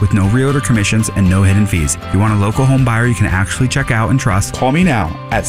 with no realtor commissions and no hidden fees. If you want a local home buyer you can actually check out and trust, call me now at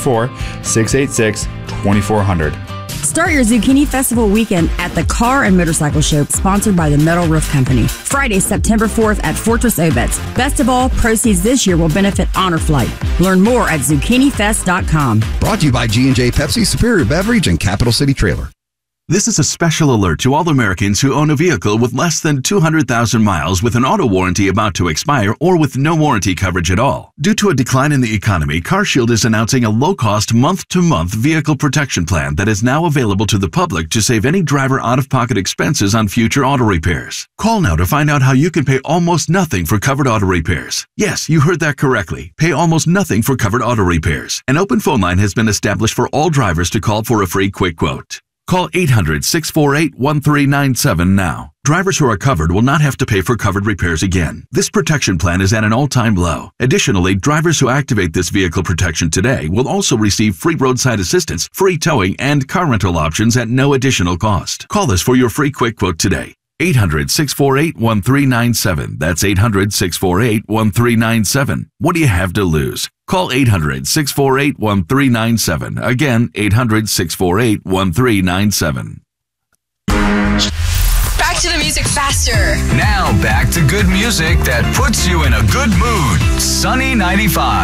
614-686-2400. Start your Zucchini Festival weekend at the Car and Motorcycle Show, sponsored by the Metal Roof Company. Friday, September 4th at Fortress Obets. Best of all, proceeds this year will benefit Honor Flight. Learn more at zucchinifest.com. Brought to you by G&J Pepsi, Superior Beverage, and Capital City Trailer. This is a special alert to all Americans who own a vehicle with less than 200,000 miles with an auto warranty about to expire or with no warranty coverage at all. Due to a decline in the economy, CarShield is announcing a low-cost month-to-month vehicle protection plan that is now available to the public to save any driver out-of-pocket expenses on future auto repairs. Call now to find out how you can pay almost nothing for covered auto repairs. Yes, you heard that correctly. Pay almost nothing for covered auto repairs. An open phone line has been established for all drivers to call for a free quick quote. Call 800-648-1397 now. Drivers who are covered will not have to pay for covered repairs again. This protection plan is at an all-time low. Additionally, drivers who activate this vehicle protection today will also receive free roadside assistance, free towing, and car rental options at no additional cost. Call us for your free quick quote today. 800-648-1397. That's 800-648-1397. What do you have to lose? Call 800-648-1397. Again, 800-648-1397. Back to the music faster. Now back to good music that puts you in a good mood. Sunny 95.